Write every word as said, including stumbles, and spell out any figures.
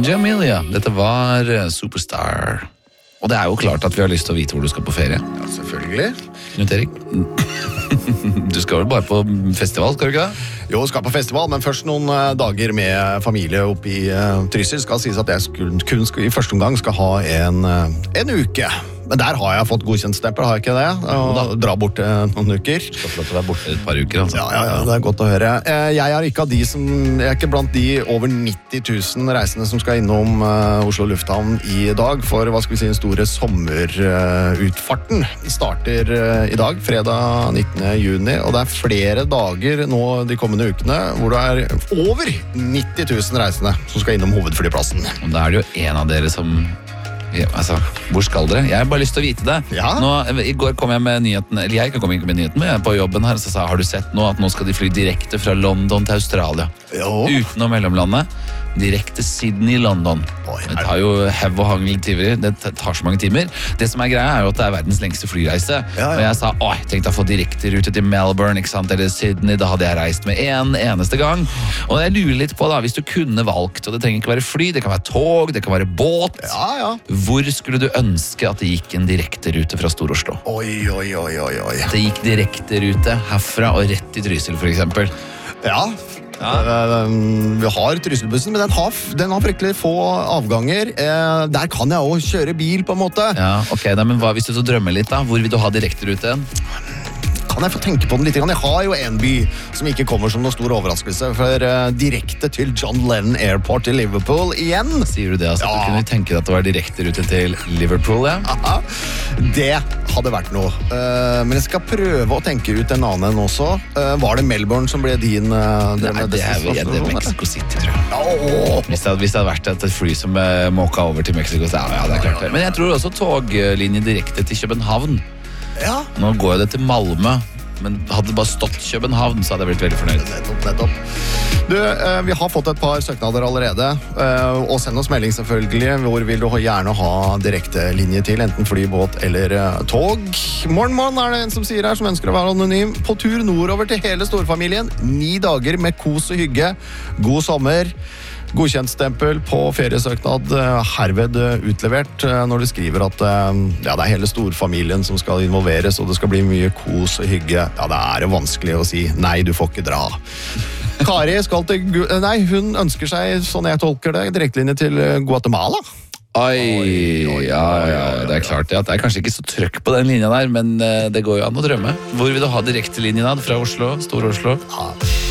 Jamelia, dette var Superstar. Og det er jo klart at vi har lyst til å vite hvor du skal på ferie. Ja, selvfølgelig. Knut Erik? Du skal vel bare på festival, skal du ikke det? Jo, skal på festival, men først noen uh, dager med familie oppe i uh, Trysil. Skal sies at jeg skulle, kun skal, i første omgang skal ha en, uh, en uke. Men der har jeg fått godkjentstempel, har jeg ikke det? Og dra bort uh, noen uker. Du skal få lov til å være borte et par uker, altså. Ja, ja, ja, det er godt å høre. Uh, jeg er ikke av de som, jeg er ikke blant de over nitti tusen reisende som skal innom uh, Oslo Lufthavn i dag for, hva skal vi si, den store sommerutfarten. Uh, starter uh, i dag, fredag nittende juni, og det er flere dager nå de kommende ukene hvor det er over nitti tusen reisende som skal innom hovedflyplassen. Og da er det jo en av dere som... Ja, altså, hvor skal dere? Jeg har bare lyst til å vite det. Ja? Nå, I går kom jeg med nyheten, eller jeg kom ikke med nyheten, men jeg på jobben her, så sa jeg, har du sett nå at nå skal de fly direkte fra London til Australia? Jo. Utenom mellomlandet. Direkte Sydney-London. Det tar jo hev og hangel timer. Det tar så mange timer. Det som er greia er jo at det er verdens lengste flyreise. Ja, ja. Og jeg sa, åh, jeg tenkte å få direkte rute til Melbourne, ikke sant, eller Sydney. Da hadde jeg reist med en eneste gang. Og jeg lurer litt på da, hvis du kunne valgt, og det trenger ikke være fly, det kan være tog, det kan være båt. Ja, ja. Hvor skulle du ønske at det gikk en direkte rute fra Stor-Oslo? Oi, oi, oi, oi, oi. Det gikk direkte rute herfra og rett i Trysil, for eksempel. Ja. Ja. Vi har Trysilbussen, men den har, den har fryktelig få avganger. Eh, der kan jeg også kjøre bil, på en måte. Ja, ok, da, men hva hvis du så drømmer litt da? Hvor vil du ha direkte rute? Kan jeg få tenke på den litt? Jeg har jo en by som ikke kommer som noen stor overraskelse, for uh, direkte til John Lennon Airport i Liverpool igjen. Sier du det, altså? Ja. Du kunne tenke deg at det var direkte rute til Liverpool, ja? Aha. Det hadde vært noe. Uh, men jeg skal prøve å tenke ut en annen også. Uh, var det Melbourne som ble din uh, Nei, det er vel ja, Mexico City, tror jeg. Oh. Hvis, det, hvis det hadde vært et fly som uh, måka over til Mexico, så ja, det er klart det. Men jeg tror også toglinje direkte til København. Ja. Nå går jo det til Malmö, men hadde det bare stått København, så hadde jeg blitt veldig fornøyd. Nettopp, nettopp. Du, eh, vi har fått et par søknader allerede, eh, og send oss melding selvfølgelig. Hvor vil du gjerne ha direkte linje til, enten fly, båt eller eh, tog? Morgen, morgen er det en som sier her, som ønsker å være anonym. På tur nordover til hele storfamilien. Ni dager med kos og hygge. God sommer. Godkjentstempel på feriesøknad herved utlevert når du skriver at ja, det er hele storfamilien som skal involveres, og det skal bli mye kos og hygge. Ja, det er jo vanskelig å si nei, du får ikke dra. Kari skal til, nei, hun ønsker seg, sånn jeg tolker det, direktelinje til Guatemala. Oi, ja, ja, det er klart at det er kanskje ikke så trøkk på den linja der, men det går jo an å drømme. Hvor vil du ha direktelinjen fra Oslo, Stor-Oslo? Ja.